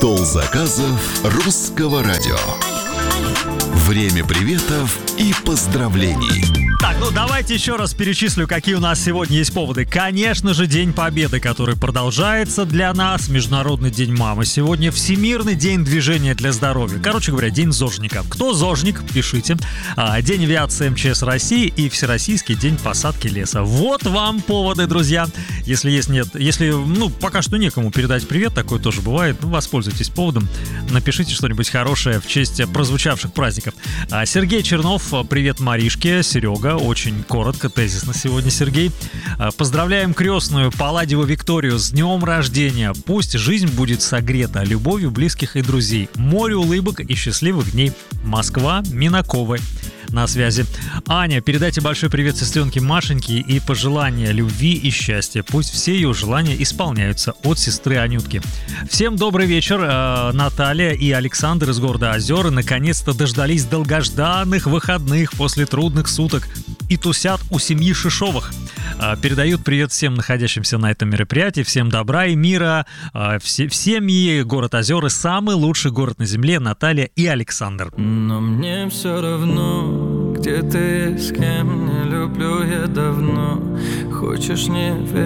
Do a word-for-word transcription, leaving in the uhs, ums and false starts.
Стол заказов русского радио. Время приветов и поздравлений. Так, ну давайте еще раз перечислю, какие у нас сегодня есть поводы. Конечно же, День Победы, который продолжается для нас. Международный день мамы. Сегодня Всемирный день движения для здоровья. Короче говоря, День зожника. Кто зожник, пишите. А, День авиации эм че эс России и Всероссийский день посадки леса. Вот вам поводы, друзья. Если есть, нет, если, ну, пока что некому передать привет, такое тоже бывает, ну, воспользуйтесь поводом. Напишите что-нибудь хорошее в честь прозвучавших праздников. А, Сергей Чернов, привет Маришке, Серега. Очень коротко, тезисно сегодня, Сергей. Поздравляем крестную Палладьеву Викторию с днем рождения. Пусть жизнь будет согрета любовью близких и друзей. Море улыбок и счастливых дней. Москва, Минаковы. На связи. Аня, передайте большой привет сестренке Машеньке и пожелания любви и счастья. Пусть все ее желания исполняются. От сестры Анютки. Всем добрый вечер. Наталья и Александр из города Озера наконец-то дождались долгожданных выходных после трудных суток и тусят у семьи Шишовых. Передают привет всем находящимся на этом мероприятии. Всем добра и мира. Все, в семье город Озера самый лучший город на земле. Наталья и Александр. Но мне все равно, где ты, с кем, не люблю я давно. Хочешь, не верь.